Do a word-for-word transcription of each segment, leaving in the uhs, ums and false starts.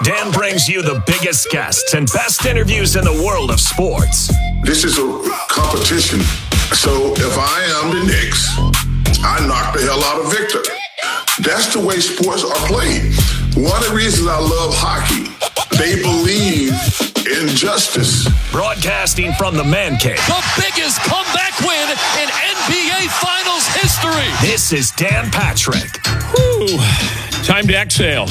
Dan brings you the biggest guests and best interviews in the world of sports. This is a competition. So if I am the Knicks, I knock the hell out of Victor. That's the way sports are played. One of the reasons I love hockey, they believe in justice. Broadcasting from the Man Cave. The biggest comeback win in N B A Finals history. This is Dan Patrick. Whew. Time to exhale.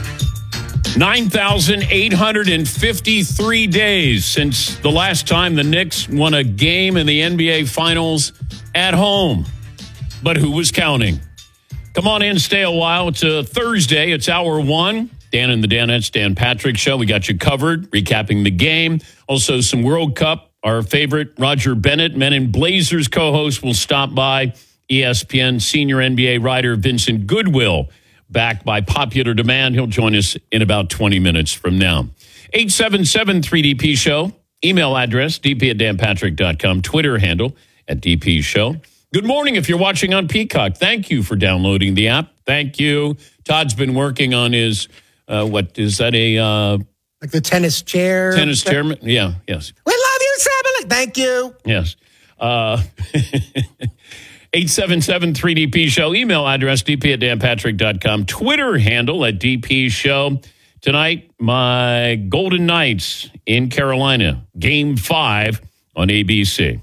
nine thousand eight hundred fifty-three days since the last time the Knicks won a game in the N B A Finals at home. But who was counting? Come on in, stay a while. It's a Thursday. It's hour one. Dan and the Danettes, Dan Patrick Show. We got you covered, recapping the game. Also, some World Cup. Our favorite, Roger Bennett, Men in Blazers co-host, will stop by. E S P N senior N B A writer Vincent Goodwill, back by popular demand. He'll join us in about twenty minutes from now. eight seven seven three D P Show. Email address, d p at dan patrick dot com. Twitter handle, at D P Show. Good morning if you're watching on Peacock. Thank you for downloading the app. Thank you. Todd's been working on his, uh, what, is that a... Uh, like the tennis chair? Tennis chair? Yeah, yes. We love you, Sabbath. Thank you. Yes. Uh, eight seven seven three D P Show. Email address, d p at dan patrick dot com. Twitter handle at D P Show. Tonight, my Golden Knights in Carolina. Game five on A B C.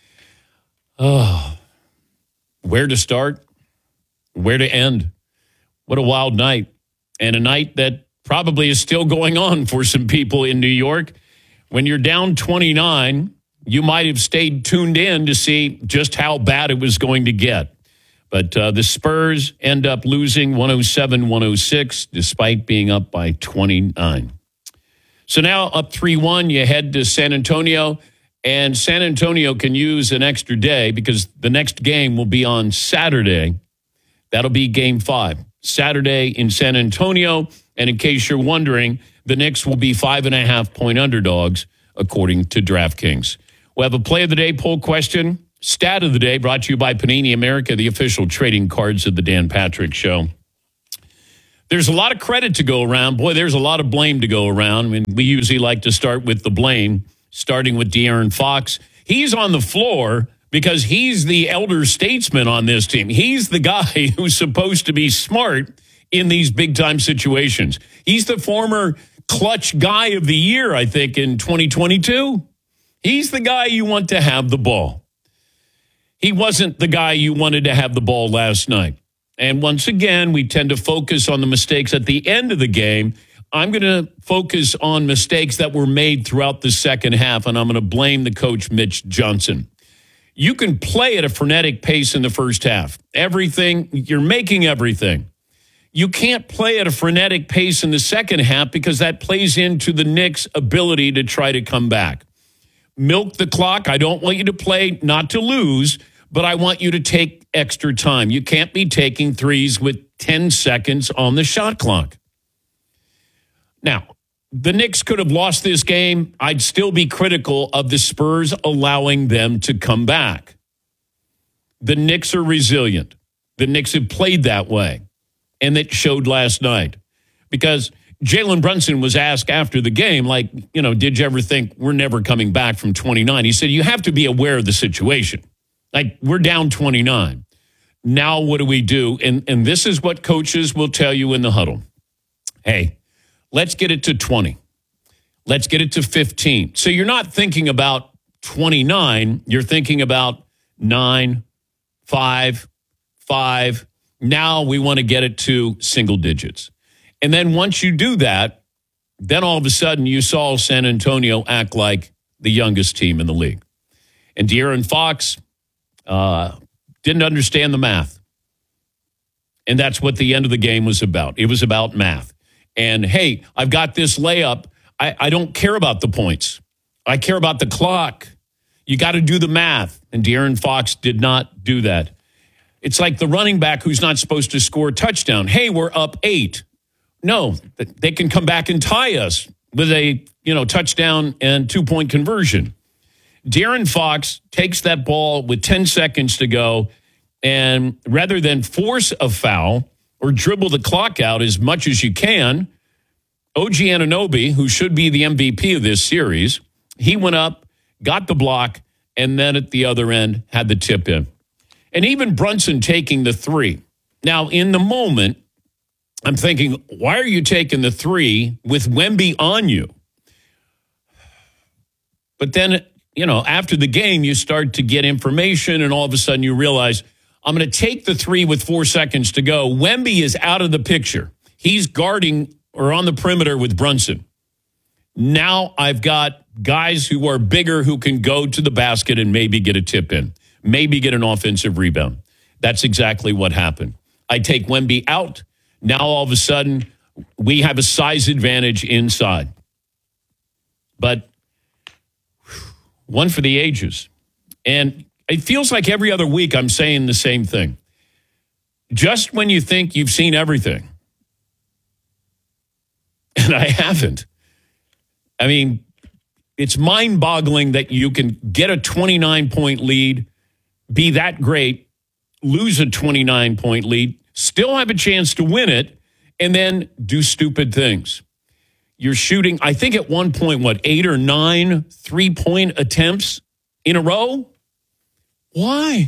Oh, where to start? Where to end? What a wild night. And a night that probably is still going on for some people in New York. When you're down twenty-nine, you might have stayed tuned in to see just how bad it was going to get. But uh, the Spurs end up losing one oh seven one oh six despite being up by twenty-nine. So now up three one, you head to San Antonio. And San Antonio can use an extra day because the next game will be on Saturday. That'll be game five. Saturday in San Antonio. And in case you're wondering, the Knicks will be five and a half point underdogs, according to DraftKings. We'll have a play of the day poll question. Stat of the day brought to you by Panini America, the official trading cards of the Dan Patrick Show. There's a lot of credit to go around. Boy, there's a lot of blame to go around. I mean, we usually like to start with the blame, starting with De'Aaron Fox. He's on the floor because he's the elder statesman on this team. He's the guy who's supposed to be smart in these big-time situations. He's the former clutch guy of the year, I think, in twenty twenty-two. He's the guy you want to have the ball. He wasn't the guy you wanted to have the ball last night. And once again, we tend to focus on the mistakes at the end of the game. I'm going to focus on mistakes that were made throughout the second half, and I'm going to blame the coach, Mitch Johnson. You can play at a frenetic pace in the first half. Everything, you're making everything. You can't play at a frenetic pace in the second half because that plays into the Knicks' ability to try to come back. Milk the clock. I don't want you to play not to lose, but I want you to take extra time. You can't be taking threes with ten seconds on the shot clock. Now, the Knicks could have lost this game. I'd still be critical of the Spurs allowing them to come back. The Knicks are resilient. The Knicks have played that way, and it showed last night. Because Jalen Brunson was asked after the game, like, you know, did you ever think we're never coming back from twenty-nine? He said, you have to be aware of the situation. Like, we're down twenty-nine. Now what do we do? And, and this is what coaches will tell you in the huddle. Hey, let's get it to twenty. Let's get it to fifteen. So you're not thinking about twenty-nine. You're thinking about nine, five, five. Now we want to get it to single digits. And then once you do that, then all of a sudden you saw San Antonio act like the youngest team in the league. And De'Aaron Fox uh, didn't understand the math. And that's what the end of the game was about. It was about math. And, hey, I've got this layup. I, I don't care about the points. I care about the clock. You got to do the math. And De'Aaron Fox did not do that. It's like the running back who's not supposed to score a touchdown. Hey, we're up eight. No, they can come back and tie us with a, you know, touchdown and two-point conversion. De'Aaron Fox takes that ball with ten seconds to go, and rather than force a foul or dribble the clock out as much as you can, O G Anunoby, who should be the M V P of this series, he went up, got the block, and then at the other end had the tip in. And even Brunson taking the three. Now, in the moment, I'm thinking, why are you taking the three with Wemby on you? But then, you know, after the game, you start to get information, and all of a sudden you realize, I'm going to take the three with four seconds to go. Wemby is out of the picture. He's guarding or on the perimeter with Brunson. Now I've got guys who are bigger who can go to the basket and maybe get a tip in, maybe get an offensive rebound. That's exactly what happened. I take Wemby out. Now all of a sudden we have a size advantage inside. But one for the ages. And it feels like every other week I'm saying the same thing. Just when you think you've seen everything. And I haven't. I mean, it's mind-boggling that you can get a twenty-nine point lead, be that great, lose a twenty-nine point lead, still have a chance to win it, and then do stupid things. You're shooting, I think at one point, what, eight or nine three-point attempts in a row? Why?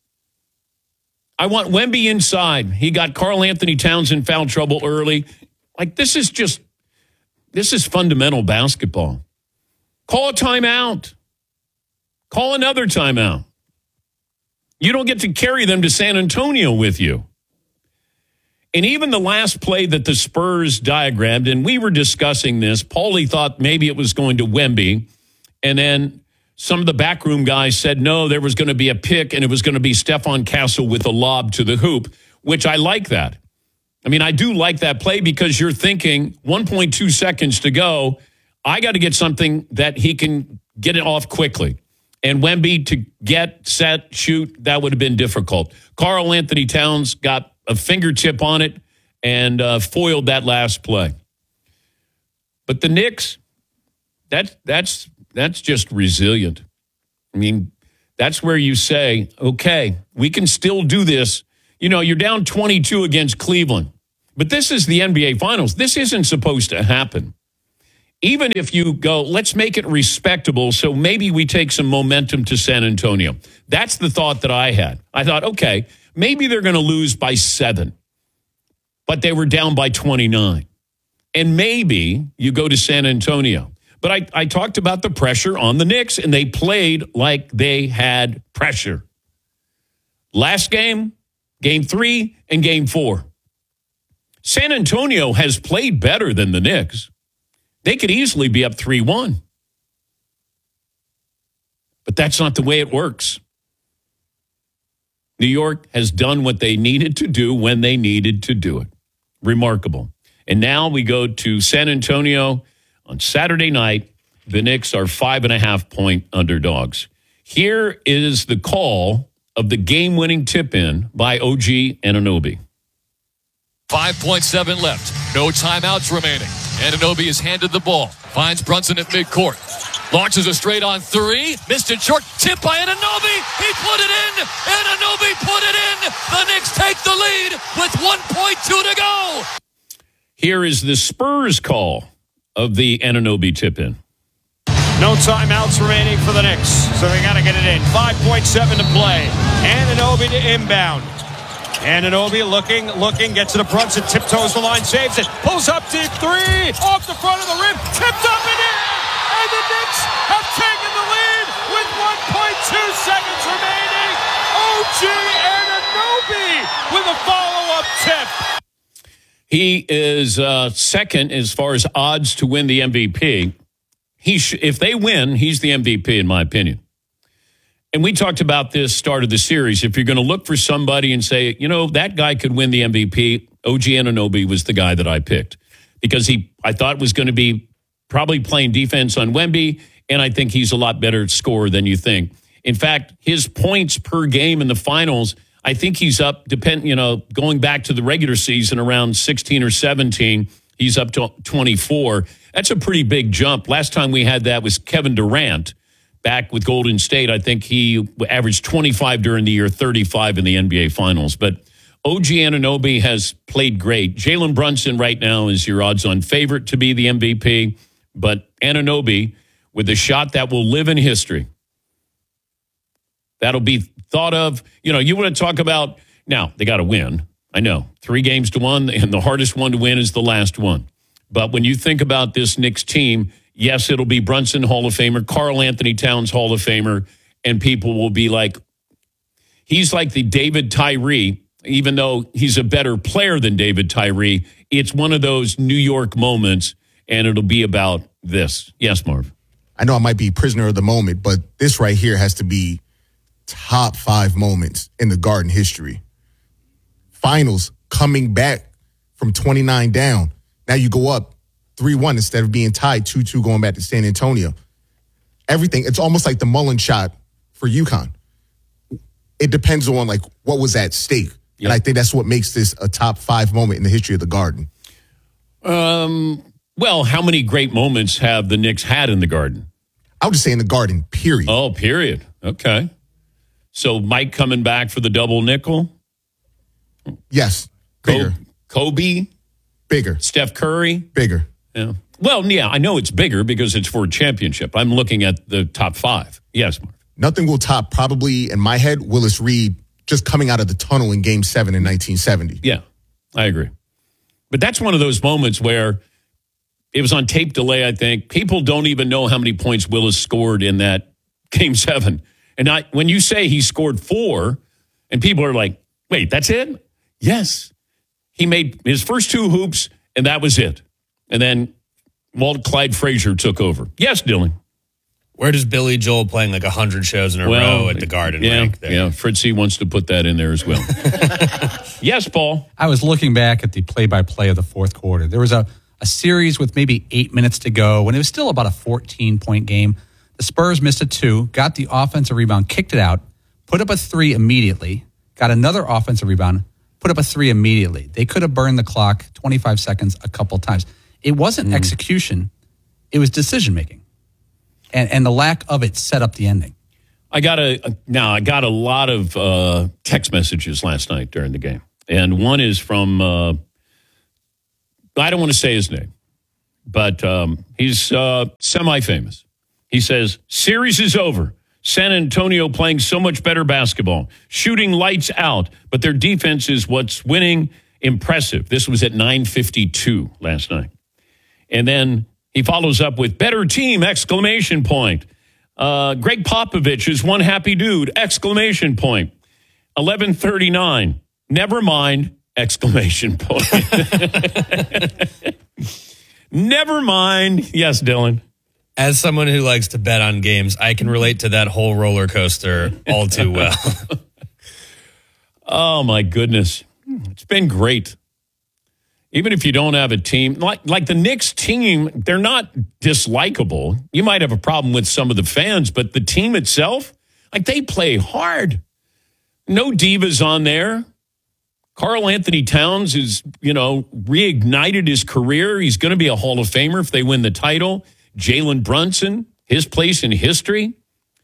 I want Wemby inside. He got Karl Anthony Towns in foul trouble early. Like, this is just, this is fundamental basketball. Call a timeout. Call another timeout. You don't get to carry them to San Antonio with you. And even the last play that the Spurs diagrammed, and we were discussing this, Paulie thought maybe it was going to Wemby, and then some of the backroom guys said, no, there was going to be a pick, and it was going to be Stephon Castle with a lob to the hoop, which I like that. I mean, I do like that play because you're thinking one point two seconds to go. I got to get something that he can get it off quickly. And Wemby to get, set, shoot, that would have been difficult. Karl Anthony Towns got a fingertip on it and uh, foiled that last play. But the Knicks, that, that's that's just resilient. I mean, that's where you say, okay, we can still do this. You know, you're down twenty-two against Cleveland, but this is the N B A Finals. This isn't supposed to happen. Even if you go, let's make it respectable, so maybe we take some momentum to San Antonio. That's the thought that I had. I thought, okay, maybe they're going to lose by seven, but they were down by twenty-nine. And maybe you go to San Antonio. But I, I talked about the pressure on the Knicks, and they played like they had pressure. Last game, game three, and game four. San Antonio has played better than the Knicks. They could easily be up three one. But that's not the way it works. New York has done what they needed to do when they needed to do it. Remarkable. And now we go to San Antonio on Saturday night. The Knicks are five and a half point underdogs. Here is the call of the game-winning tip-in by O G Anunoby. five point seven left. No timeouts remaining. Anunoby is handed the ball. Finds Brunson at midcourt. Launches a straight on three. Missed it short. Tip by Anunoby. He put it in. Anunoby put it in. The Knicks take the lead with one point two to go. Here is the Spurs call of the Anunoby tip-in. No timeouts remaining for the Knicks, so they got to get it in. five point seven to play. Anunoby to inbound. Anunoby looking, looking, gets to the Brunson, tiptoes the line, saves it, pulls up deep three, off the front of the rim, tipped up and in, and the Knicks have taken the lead with one point two seconds remaining. O G Anunoby with a follow-up tip. He is uh, second as far as odds to win the M V P. He sh- if they win, he's the M V P in my opinion. And we talked about this start of the series. If you're going to look for somebody and say, you know, that guy could win the M V P, O G Anunoby was the guy that I picked because he, I thought was going to be probably playing defense on Wemby, and I think he's a lot better scorer than you think. In fact, his points per game in the finals, I think he's up, depend, you know, going back to the regular season around sixteen or seventeen, he's up to twenty-four. That's a pretty big jump. Last time we had that was Kevin Durant. Back with Golden State, I think he averaged twenty-five during the year, thirty-five in the N B A Finals. But O G Anunoby has played great. Jalen Brunson right now is your odds-on favorite to be the M V P, but Anunoby with a shot that will live in history. That'll be thought of. You know, you want to talk about, now, they got to win. I know. Three games to one, and the hardest one to win is the last one. But when you think about this Knicks team, yes, it'll be Brunson, Hall of Famer, Karl Anthony Towns, Hall of Famer, and people will be like, he's like the David Tyree. Even though he's a better player than David Tyree, it's one of those New York moments, and it'll be about this. Yes, Marv. I know I might be prisoner of the moment, but this right here has to be top five moments in the Garden history. Finals, coming back from twenty-nine down. Now you go up three one instead of being tied two two going back to San Antonio. Everything, it's almost like the Mullen shot for UConn. It depends on, like, what was at stake. Yep. And I think that's what makes this a top five moment in the history of the Garden. Um. Well, how many great moments have the Knicks had in the Garden? I would just say in the Garden, period. Oh, period. Okay. So Mike coming back for the double nickel? Yes. Bigger. Kobe? Bigger. Steph Curry? Bigger. Yeah. Well, yeah, I know it's bigger because it's for a championship. I'm looking at the top five. Yes, Mark. Nothing will top, probably, in my head, Willis Reed just coming out of the tunnel in Game seven in nineteen seventy. Yeah, I agree. But that's one of those moments where it was on tape delay, I think. People don't even know how many points Willis scored in that Game seven. And I, when you say he scored four, and people are like, wait, that's it? Yes. He made his first two hoops, and that was it. And then Walt Clyde Frazier took over. Yes, Dylan. Where does Billy Joel playing like one hundred shows in a well, row at the Garden yeah, rank there? Yeah, Fritzy wants to put that in there as well. Yes, Paul. I was looking back at the play-by-play of the fourth quarter. There was a, a series with maybe eight minutes to go, and it was still about a fourteen-point game. The Spurs missed a two, got the offensive rebound, kicked it out, put up a three immediately, got another offensive rebound, put up a three immediately. They could have burned the clock twenty-five seconds a couple times. It wasn't mm. execution. It was decision-making. And and the lack of it set up the ending. I got a now. I got a lot of uh, text messages last night during the game, and one is from uh, I don't want to say his name, but um, he's uh, semi-famous. He says, "Series is over. San Antonio playing so much better basketball, shooting lights out, but their defense is what's winning. Impressive." This was at nine fifty-two last night, and then he follows up with better team, exclamation point. Uh, Greg Popovich is one happy dude, exclamation point. eleven thirty-nine, never mind, exclamation point. Never mind. Yes, Dylan. As someone who likes to bet on games, I can relate to that whole roller coaster all too well. Oh, my goodness. It's been great. Even if you don't have a team, like like the Knicks team, they're not dislikable. You might have a problem with some of the fans, but the team itself, like they play hard. No divas on there. Karl Anthony Towns is, you know, reignited his career. He's going to be a Hall of Famer if they win the title. Jalen Brunson, his place in history.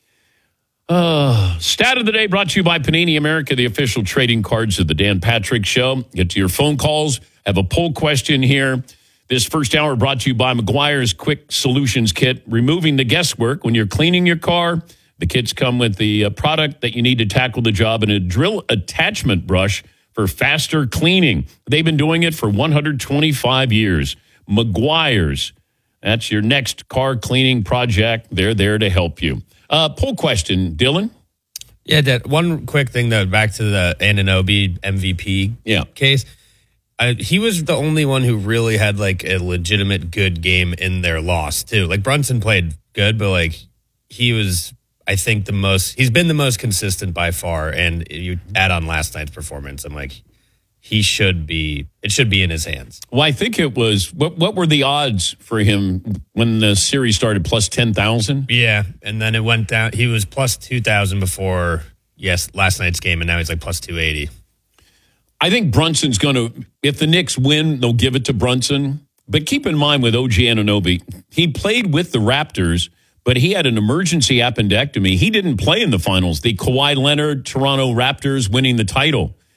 Uh, stat of the day brought to you by Panini America, the official trading cards of the Dan Patrick Show. Get to your phone calls. Have a poll question here. This first hour brought to you by McGuire's Quick Solutions Kit, removing the guesswork when you're cleaning your car. The kits come with the uh, product that you need to tackle the job and a drill attachment brush for faster cleaning. They've been doing it for one hundred twenty-five years. McGuire's. That's your next car cleaning project. They're there to help you. Uh, poll question, Dylan? Yeah, Dad, one quick thing, though, back to the Anunoby M V P yeah. case. I, he was the only one who really had, like, a legitimate good game in their loss, too. Like, Brunson played good, but, like, he was, I think, the most, he's been the most consistent by far. And you add on last night's performance, I'm like, he should be, it should be in his hands. Well, I think it was, what what were the odds for him when the series started, plus ten thousand? Yeah, and then it went down. He was plus two thousand before, yes, last night's game, and now he's like plus two eighty. I think Brunson's going to, if the Knicks win, they'll give it to Brunson. But keep in mind with O G Anunoby, he played with the Raptors, but he had an emergency appendectomy. He didn't play in the finals. The Kawhi Leonard, Toronto Raptors winning the title.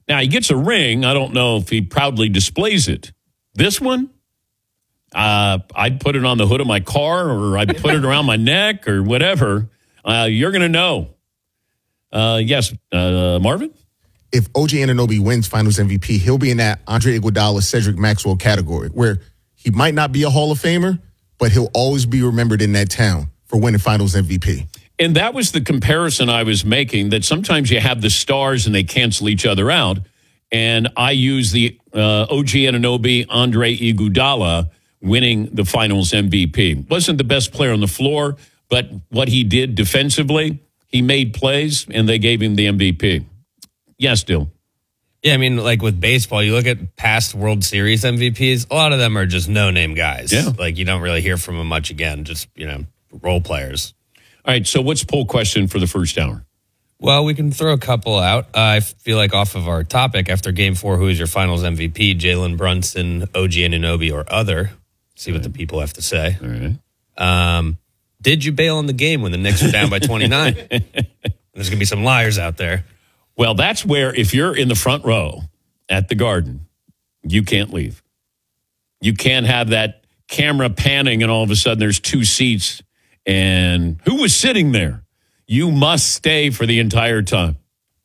Now, he gets a ring. I don't know if he proudly displays it. This one, uh, I'd put it on the hood of my car, or I'd put it around my neck, or whatever. Uh, you're going to know. Uh, yes, uh, Marvin? If O G Anunoby wins Finals M V P, he'll be in that Andre Iguodala, Cedric Maxwell category, where he might not be a Hall of Famer, but he'll always be remembered in that town for winning Finals M V P. And that was the comparison I was making, that sometimes you have the stars and they cancel each other out. And I use the uh, O G Anunoby, Andre Iguodala winning the Finals M V P. Wasn't the best player on the floor, but what he did defensively, he made plays, and they gave him the M V P. Yes, Dill. Yeah, I mean, like with baseball, you look at past World Series M V Ps, a lot of them are just no-name guys. Yeah. Like, you don't really hear from them much again, just, you know, role players. All right, so what's poll question for the first hour? Well, we can throw a couple out. Uh, I feel like off of our topic, after Game four, who is your Finals M V P? Jalen Brunson, O G Anunoby, or other? See what the people have to say. All right. Um, did you bail on the game when the Knicks were down by twenty-nine? There's going to be some liars out there. Well, that's where, if you're in the front row at the Garden, you can't leave. You can't have that camera panning and all of a sudden there's two seats and who was sitting there? You must stay for the entire time.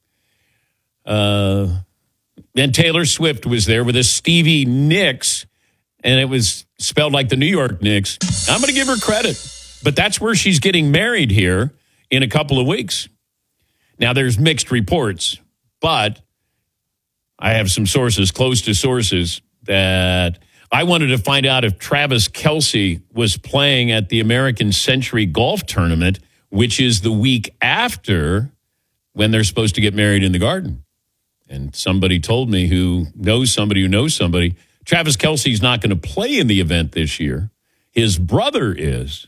Uh, and Taylor Swift was there with a Stevie Nicks, and it was spelled like the New York Knicks. I'm going to give her credit, but that's where she's getting married here in a couple of weeks. Now, there's mixed reports, but I have some sources, close to sources, that I wanted to find out if Travis Kelce was playing at the American Century Golf Tournament, which is the week after when they're supposed to get married in the Garden. And somebody told me who knows somebody who knows somebody, Travis Kelce's not going to play in the event this year. His brother is.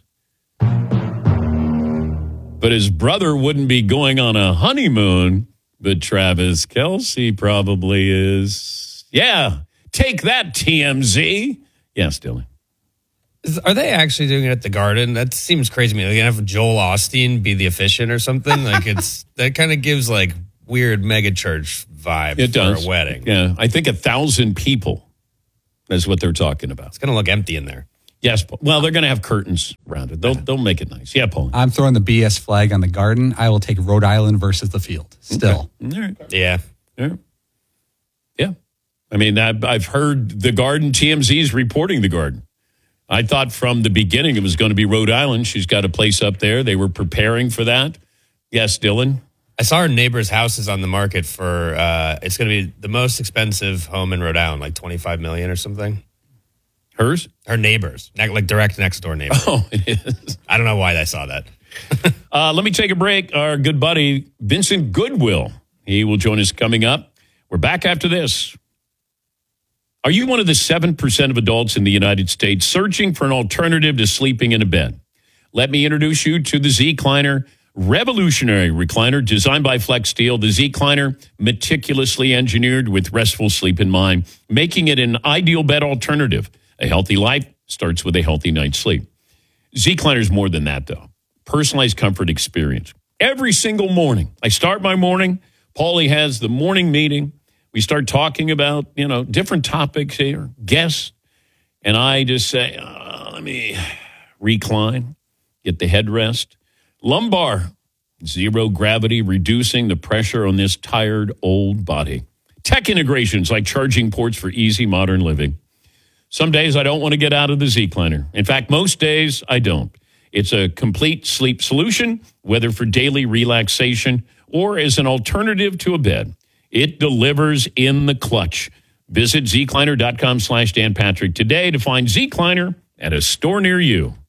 But his brother wouldn't be going on a honeymoon, but Travis Kelce probably is. Yeah, take that, T M Z. Yes, Dylan. Is, are they actually doing it at the Garden? That seems crazy to me. They're going to have Joel Osteen be the officiant or something? Like, it's that kind of gives, like, weird megachurch vibe it for does. a wedding. Yeah, I think a thousand people is what they're talking about. It's going to look empty in there. Yes, well, they're going to have curtains around it. They'll they'll make it nice. Yeah, Paul. I'm throwing the B S flag on the Garden. I will take Rhode Island versus the field. Still. Okay. All right. Yeah. Yeah. Yeah. I mean, I've, I've heard the Garden, T M Z's reporting the Garden. I thought from the beginning it was going to be Rhode Island. She's got a place up there. They were preparing for that. Yes, Dylan. I saw her neighbor's house is on the market for, uh, it's going to be the most expensive home in Rhode Island, like twenty-five million dollars or something. Hers? Her neighbors, like direct next door neighbor. Oh, it is. I don't know why I saw that. uh, let me take a break. Our good buddy, Vincent Goodwill, he will join us coming up. We're back after this. Are you one of the seven percent of adults in the United States searching for an alternative to sleeping in a bed? Let me introduce you to the Z-Cliner, revolutionary recliner designed by Flex Steel. The Z-Cliner, meticulously engineered with restful sleep in mind, making it an ideal bed alternative. A healthy life starts with a healthy night's sleep. Z-Cliner is more than that, though. Personalized comfort experience. Every single morning, I start my morning. Paulie has the morning meeting. We start talking about, you know, different topics here, guests. And I just say, uh, let me recline, get the headrest. Lumbar, zero gravity, reducing the pressure on this tired old body. Tech integrations like charging ports for easy modern living. Some days I don't want to get out of the Z-Cliner. In fact, most days I don't. It's a complete sleep solution, whether for daily relaxation or as an alternative to a bed. It delivers in the clutch. Visit Z Cliner dot com slash Dan Patrick today to find Z-Cliner at a store near you.